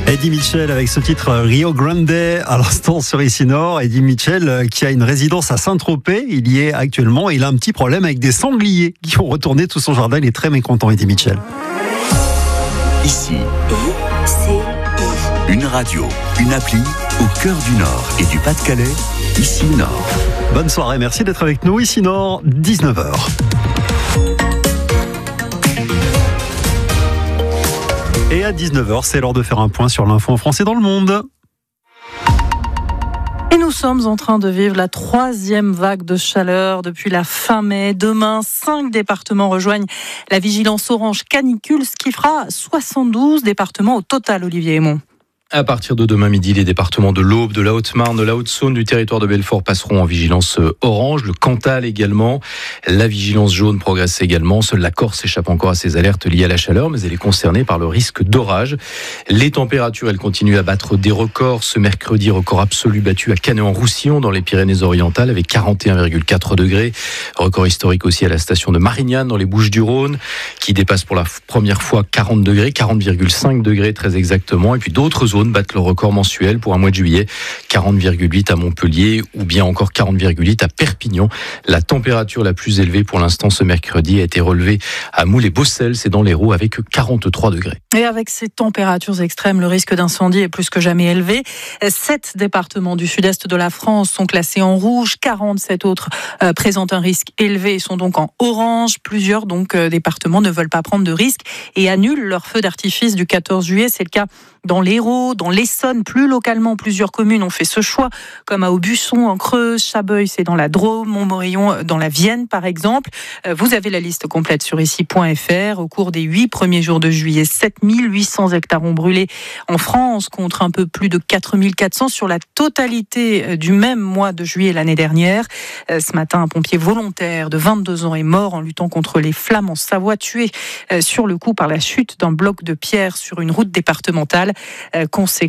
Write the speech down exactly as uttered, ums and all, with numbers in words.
Eddie Mitchell avec ce titre Rio Grande à l'instant sur Ici Nord. Eddie Mitchell qui a une résidence à Saint-Tropez, il y est actuellement. Il a un petit problème avec des sangliers qui ont retourné tout son jardin. Il est très mécontent, Eddie Mitchell. Ici, une radio, une appli au cœur du Nord et du Pas-de-Calais. Ici Nord. Bonne soirée, merci d'être avec nous. Ici Nord, dix-neuf heures. Et à dix-neuf heures, c'est l'heure de faire un point sur l'info en français dans le monde. Et nous sommes en train de vivre la troisième vague de chaleur depuis la fin mai. Demain, cinq départements rejoignent la vigilance orange canicule, ce qui fera soixante-douze départements au total, Olivier Aymon. À partir de demain midi, les départements de l'Aube, de la Haute-Marne, de la Haute-Saône, du territoire de Belfort passeront en vigilance orange. Le Cantal également. La vigilance jaune progresse également. Seule la Corse échappe encore à ces alertes liées à la chaleur, mais elle est concernée par le risque d'orage. Les températures, elles continuent à battre des records. Ce mercredi, record absolu battu à Canet-en-Roussillon, dans les Pyrénées-Orientales, avec quarante et un virgule quatre degrés. Record historique aussi à la station de Marignane, dans les Bouches-du-Rhône, qui dépasse pour la première fois quarante degrés, quarante virgule cinq degrés très exactement. Et puis d'autres zones battent le record mensuel pour un mois de juillet, quarante virgule huit à Montpellier ou bien encore quarante virgule huit à Perpignan. La température la plus élevée pour l'instant ce mercredi a été relevée à Moulay-Bossel, c'est dans l'Hérault, avec quarante-trois degrés. Et avec ces températures extrêmes, le risque d'incendie est plus que jamais élevé. Sept départements du sud-est de la France sont classés en rouge, quarante-sept autres euh, présentent un risque élevé et sont donc en orange. Plusieurs donc euh, départements ne veulent pas prendre de risques et annulent leur feu d'artifice du quatorze juillet. C'est le cas dans l'Hérault, dans l'Essonne, plus localement, plusieurs communes ont fait ce choix, comme à Aubusson, en Creuse, Chabeuil, c'est dans la Drôme, Montmorillon, dans la Vienne, par exemple. Vous avez la liste complète sur ici point f r. Au cours des huit premiers jours de juillet, sept mille huit cents hectares ont brûlé en France, contre un peu plus de quatre mille quatre cents sur la totalité du même mois de juillet l'année dernière. Ce matin, un pompier volontaire de vingt-deux ans est mort en luttant contre les flammes en Savoie, tué sur le coup par la chute d'un bloc de pierre sur une route départementale. Conséquence